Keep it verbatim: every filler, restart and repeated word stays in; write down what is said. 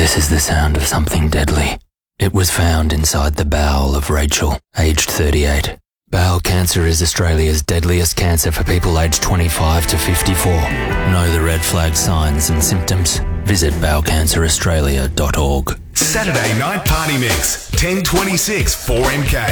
This is the sound of something deadly. It was found inside the bowel of Rachel, aged thirty-eight. Bowel cancer is Australia's deadliest cancer for people aged twenty-five to fifty-four. Know the red flag signs and symptoms? Visit bowel cancer australia dot org. Saturday Night Party Mix, ten twenty-six four M K.